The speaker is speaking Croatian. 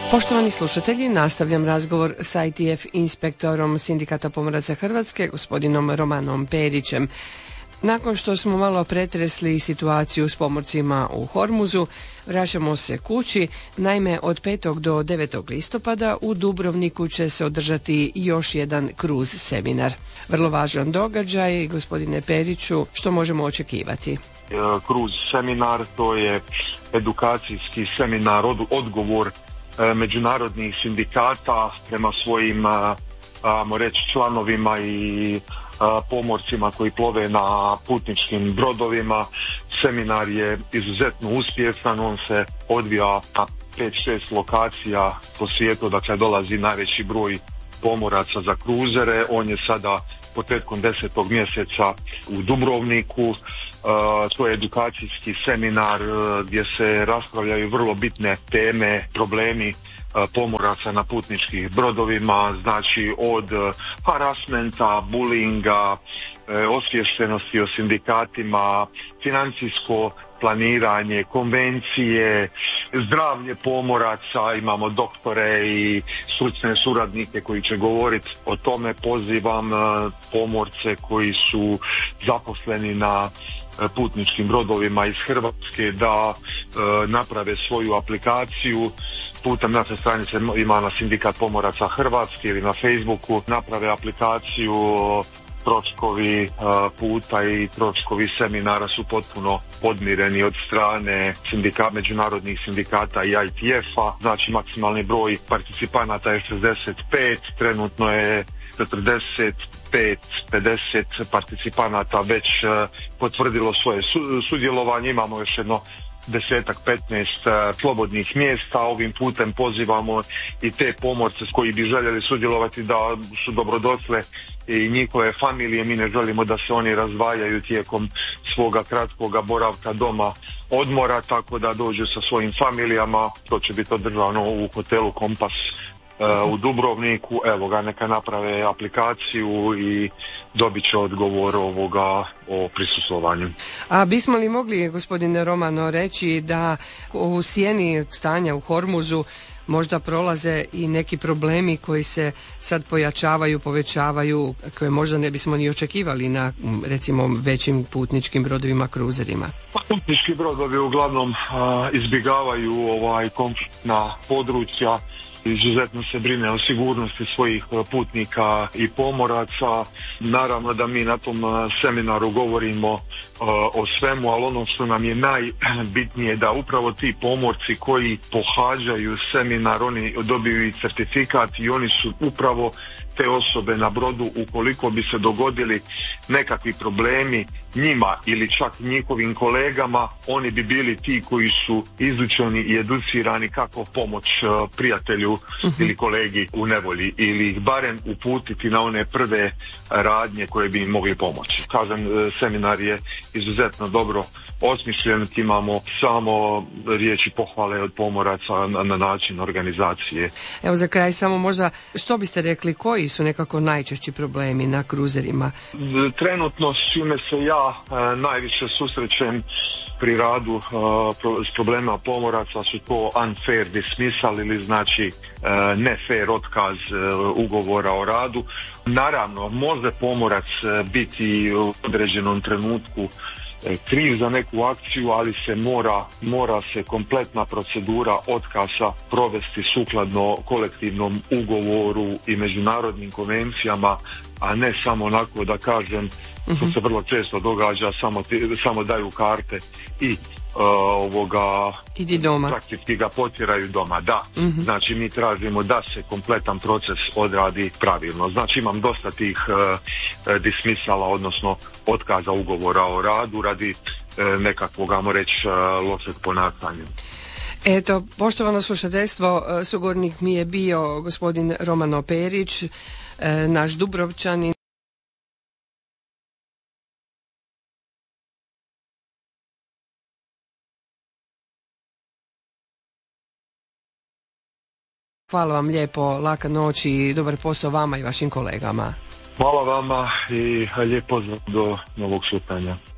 Poštovani slušatelji, nastavljam razgovor s ITF inspektorom Sindikata pomoraca Hrvatske, gospodinom Romanom Perićem. Nakon što smo malo pretresli situaciju s pomorcima u Hormuzu, vraćamo se kući. Naime, od 5. do 9. listopada u Dubrovniku će se održati još jedan kruz seminar. Vrlo važan događaj. Gospodine Periću, što možemo očekivati? Kruz seminar, to je edukacijski seminar, odgovor međunarodnih sindikata prema svojim članovima i pomorcima koji plove na putničkim brodovima. Seminar je izuzetno uspješan, on se odvija na 5-6 lokacija po svijetu, dakle dolazi najveći broj pomoraca za kruzere. On je sada početkom 10. mjeseca u Dubrovniku. To je edukacijski seminar gdje se raspravljaju vrlo bitne teme, problemi pomoraca na putničkih brodovima, znači od harasmenta, bulinga, osviještenosti o sindikatima, financijsko planiranje, konvencije, zdravlje pomoraca. Imamo doktore i stručne suradnike koji će govoriti o tome. Pozivam pomorce koji su zaposleni na putničkim brodovima iz Hrvatske da naprave svoju aplikaciju putem naše stranice, ima na Sindikat pomoraca Hrvatske ili na Facebooku, naprave aplikaciju. Troškovi puta i troškovi seminara su potpuno podmireni od strane međunarodnih sindikata i ITF-a. Znači maksimalni broj participanata je 65, trenutno je 45-50 participanata već potvrdilo svoje sudjelovanje. Imamo još jedno 10-15 slobodnih mjesta. Ovim putem pozivamo i te pomorce koji bi željeli sudjelovati da su dobrodošle i njihove familije. Mi ne želimo da se oni razdvajaju tijekom svoga kratkoga boravka doma odmora, tako da dođu sa svojim familijama. To će biti održano u hotelu Kompas u Dubrovniku. Evo ga, neka naprave aplikaciju i dobit će odgovor o prisustvovanju. A bismo li mogli, gospodine Romano, reći da u sjeni stanja u Hormuzu možda prolaze i neki problemi koji se sad pojačavaju, povećavaju, koje možda ne bismo ni očekivali na, recimo, većim putničkim brodovima, kruzerima? Putnički brodovi uglavnom izbjegavaju konfliktna područja. Izuzetno se brine o sigurnosti svojih putnika i pomoraca. Naravno da mi na tom seminaru govorimo o svemu, ali ono što nam je najbitnije da upravo ti pomorci koji pohađaju seminar, oni dobiju i certifikat i oni su upravo te osobe na brodu. Ukoliko bi se dogodili nekakvi problemi njima ili čak njihovim kolegama, oni bi bili ti koji su izučeni i educirani kako pomoć prijatelju ili kolegi u nevolji ili ih barem uputiti na one prve radnje koje bi im mogli pomoći. Kažem, seminar je izuzetno dobro osmišljen, imamo samo riječi pohvale od pomoraca na način organizacije. Evo za kraj samo možda, što biste rekli, koji su nekako najčešći problemi na kruzerima? Trenutno s čime se ja najviše susrećem pri radu s problema pomoraca su to unfair dismissal ili znači ne fair otkaz ugovora o radu. Naravno, može pomorac biti u određenom trenutku kriv za neku akciju, ali se mora se kompletna procedura otkaza provesti sukladno kolektivnom ugovoru i međunarodnim konvencijama, a ne samo onako da kažem što se vrlo često događa, samo daju karte i idi doma. Praktički ga potjeraju doma, da. Znači mi tražimo da se kompletan proces odradi pravilno. Znači imam dosta tih dismisala, odnosno otkaza ugovora o radu radi nekakvog, ajmo reći, lošeg ponašanja. Eto, poštovano slušateljstvo, sugovornik mi je bio gospodin Romano Perić, naš Dubrovčanin. Hvala vam lijepo, laka noć i dobar posao vama i vašim kolegama. Hvala vama i lijep pozdrav do novog šutanja.